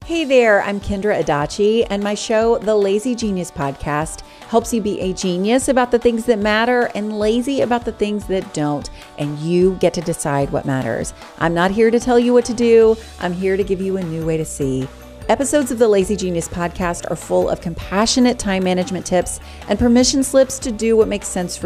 Hey there, I'm Kendra Adachi, and my show, The Lazy Genius Podcast, helps you be a genius about the things that matter and lazy about the things that don't, and you get to decide what matters. I'm not here to tell you what to do. I'm here to give you a new way to see. Episodes of the Lazy Genius Podcast are full of compassionate time management tips and permission slips to do what makes sense for